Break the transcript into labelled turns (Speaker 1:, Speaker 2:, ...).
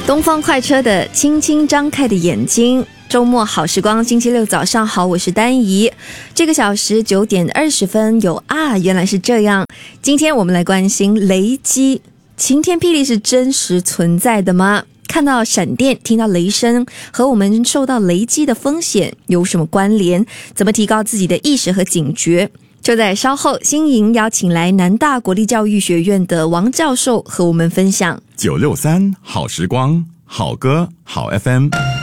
Speaker 1: 东方快车的轻轻张开的眼睛，周末好时光，星期六早上好，我是丹怡。这个小时9点20分有原来是这样。今天我们来关心雷击，晴天霹雳是真实存在的吗？看到闪电，听到雷声，和我们受到雷击的风险有什么关联？怎么提高自己的意识和警觉？就在稍后，新营邀请来南大国立教育学院的王教授和我们分享。
Speaker 2: 963好时光，好歌好 FM。